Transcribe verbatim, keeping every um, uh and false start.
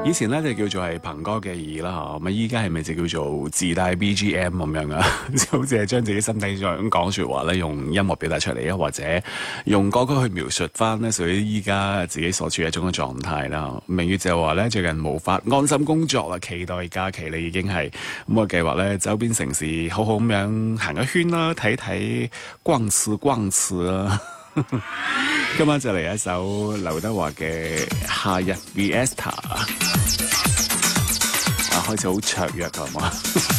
以前咧就叫做係憑歌嘅耳啦嚇，咁啊依家係咪就叫做自帶 B G M 咁樣啊？好似係將自己心底想講説話咧，用音樂表達出嚟啊，或者用歌曲去描述翻咧屬於依家自己所處嘅一種嘅狀態啦。明月就話咧最近無法安心工作啦，期待假期你已經係咁我計劃咧周邊城市好好咁樣行一圈啦，睇睇逛次逛次啦。今晚就嚟一首劉德華嘅《夏日 Fiesta》，啊開始好雀躍㗎嘛〜